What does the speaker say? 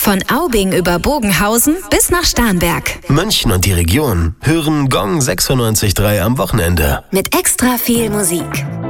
Von Aubing über Bogenhausen bis nach Starnberg. München und die Region hören Gong 96.3 am Wochenende. Mit extra viel Musik.